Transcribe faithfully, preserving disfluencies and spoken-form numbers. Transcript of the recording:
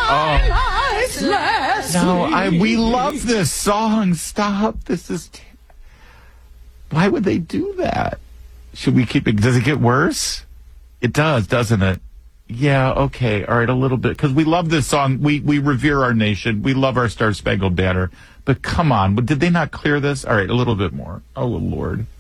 oh. No, I, we love this song. Stop. This is... T- Why would they do that? Should we keep it? Does it get worse? It does, doesn't it? Yeah, okay. All right, a little bit. Because we love this song. We we revere our nation. We love our Star Spangled Banner. But come on. Did they not clear this? All right, a little bit more. Oh, Lord.